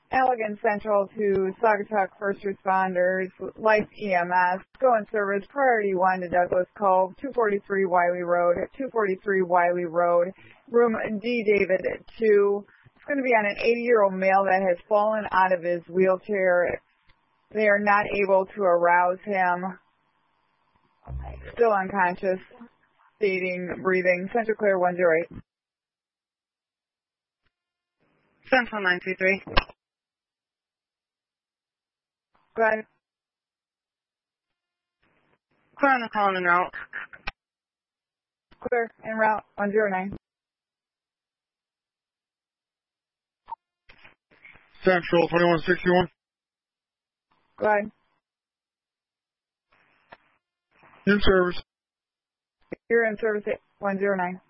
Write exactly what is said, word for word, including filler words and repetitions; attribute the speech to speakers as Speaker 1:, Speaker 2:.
Speaker 1: Allegan Central to Saugatuck First Responders, Life E M S, go in service, priority one to Douglas Cove, two forty-three Wiley Road, two forty-three Wiley Road, room D David two. It's going to be on an eighty-year-old male that has fallen out of his wheelchair. They are not able to arouse him. Still unconscious, stating, breathing. Central Clear one zero eight.
Speaker 2: Central nine two three.
Speaker 1: Go ahead.
Speaker 2: Clear on the call en route.
Speaker 1: Clear en route one zero nine.
Speaker 3: Central twenty-one sixty-one.
Speaker 1: Go ahead.
Speaker 3: In service.
Speaker 1: You're in service one zero nine.